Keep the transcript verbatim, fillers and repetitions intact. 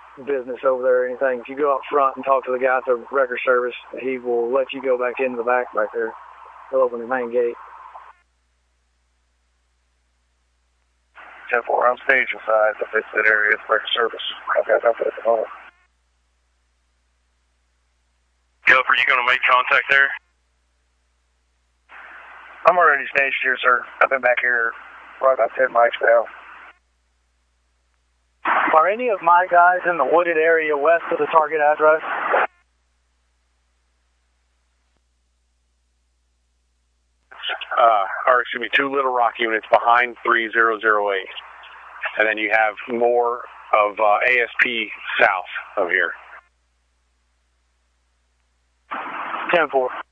business over there or anything. If you go up front and talk to the guy at the record service, he will let you go back into the back back there. He'll open the main gate. ten four, I'm stage inside the visit area at the record service. I've got nothing at the moment. Gilbert, you going to make contact there? I'm already staged here, sir. I've been back here right about ten mics now. Are any of my guys in the wooded area west of the target address? Uh, or excuse me, two Little Rock units behind three zero zero eight. And then you have more of uh, A S P south of here. ten four.